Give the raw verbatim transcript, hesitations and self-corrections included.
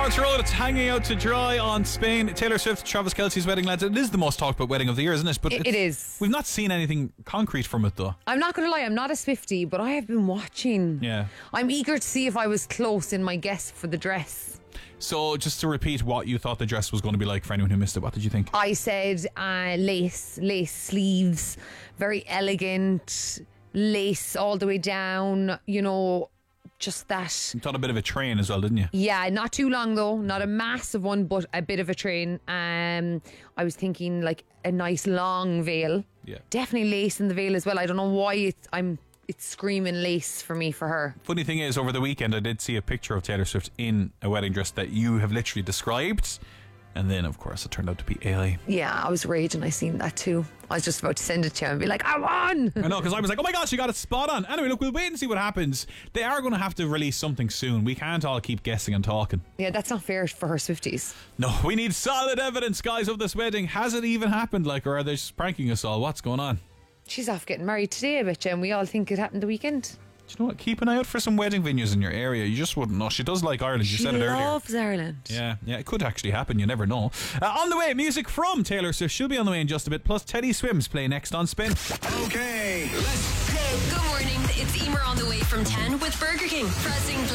Lawrence Road, it's hanging out to dry on Spain. Taylor Swift, Travis Kelce's wedding, lads. It is the most talked about wedding of the year, isn't it? But it, it is. We've not seen anything concrete from it, though. I'm not going to lie, I'm not a Swiftie, but I have been watching. Yeah. I'm eager to see if I was close in my guess for the dress. So, just to repeat what you thought the dress was going to be like for anyone who missed it, what did you think? I said uh, lace, lace sleeves, very elegant, lace all the way down, you know, just that. You thought a bit of a train as well, didn't you? Yeah, not too long though, not a massive one, but a bit of a train. Um, I was thinking like a nice long veil. Yeah. Definitely lace in the veil as well. I don't know why it's, I'm. It's screaming lace for me, for her. Funny thing is, over the weekend I did see a picture of Taylor Swift in a wedding dress that you have literally described, and then of course it turned out to be A I. Yeah, I was raging. I seen that too. I was just about to send it to you and be like, I won. I know, because I was like, oh my gosh, you got it spot on. Anyway, look, we'll wait and see what happens. They are going to have to release something soon. We can't all keep guessing and talking. Yeah, that's not fair for her Swifties. No, we need solid evidence, guys, of this wedding. Has it even happened? Like, or are they just pranking us all? What's going on? She's off getting married today, I bet you, and we all think it happened the weekend. Do you know what? Keep an eye out for some wedding venues in your area. You just wouldn't know. She does like Ireland. You she said it earlier. She loves Ireland. Yeah, yeah, it could actually happen. You never know. Uh, on the way, music from Taylor Swift. She'll be on the way in just a bit. Plus, Teddy Swims play next on Spin. Okay, let's go. Good morning. It's Emer on the way from ten with Burger King. Pressing